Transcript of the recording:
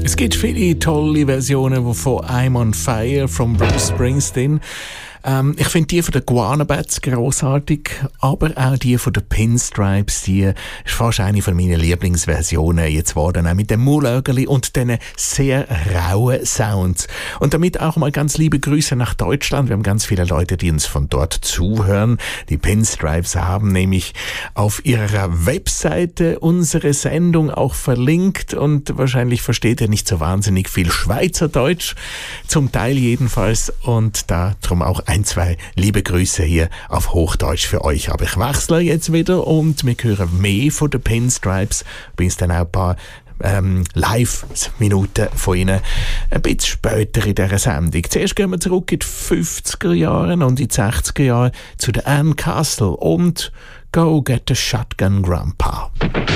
Es gibt viele tolle Versionen von I'm on Fire von Bruce Springsteen. Ich finde die von den Guana Bats grossartig, aber auch die von den Pinstripes, die ist fast eine von meinen Lieblingsversionen jetzt geworden, auch mit dem Mullögerli und diesen sehr rauen Sounds. Und damit auch mal ganz liebe Grüße nach Deutschland. Wir haben ganz viele Leute, die uns von dort zuhören. Die Pinstripes haben nämlich auf ihrer Webseite unsere Sendung auch verlinkt und wahrscheinlich versteht ihr nicht so wahnsinnig viel Schweizerdeutsch, zum Teil jedenfalls, und da drum auch ein, zwei liebe Grüße hier auf Hochdeutsch für euch. Aber ich wechsle jetzt wieder und wir hören mehr von den Pinstripes, bis dann auch ein paar Live-Minuten von ihnen ein bisschen später in dieser Sendung. Zuerst gehen wir zurück in die 50er Jahre und in die 60er Jahre zu der Anne Castle und Go Get a Shotgun Grandpa.